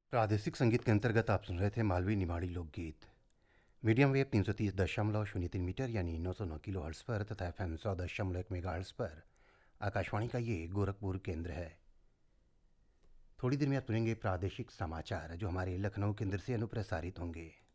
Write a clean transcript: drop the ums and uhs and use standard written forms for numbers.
प्रादेशिक संगीत के अंतर्गत आप सुन रहे थे मालवी निमाड़ी लोकगीत। मीडियम वेव 330.03 मीटर यानी 909 किलो हर्ट्स पर तथा FM 100.1 मेगा हर्ट्स पर आकाशवाणी का ये गोरखपुर केंद्र है। थोड़ी देर में आप सुनेंगे प्रादेशिक समाचार जो हमारे लखनऊ केंद्र से अनुप्रसारित होंगे।